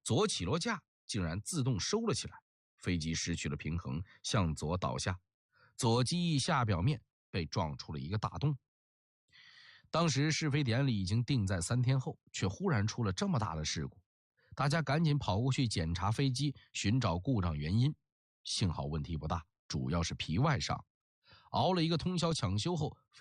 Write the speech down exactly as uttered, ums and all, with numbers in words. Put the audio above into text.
左起落架竟然自动收了起来，飞机失去了平衡，向左倒下，左机翼下表面被撞出了一个大洞。当时试飞典礼已经定在三天后，却忽然出了这么大的事故，大家赶紧跑过去检查飞机，寻找故障原因。幸好问题不大，主要是皮外伤。熬了一个通宵抢修后，